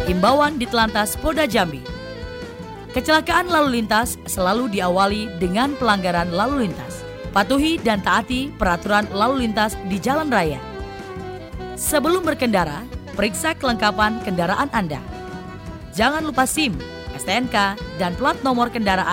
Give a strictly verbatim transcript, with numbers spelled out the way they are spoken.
Himbauan di Telantas Polda Jambi. Kecelakaan lalu lintas selalu diawali dengan pelanggaran lalu lintas. Patuhi dan taati peraturan lalu lintas di jalan raya. Sebelum berkendara, periksa kelengkapan kendaraan Anda. Jangan lupa SIM, S T N K, dan plat nomor kendaraan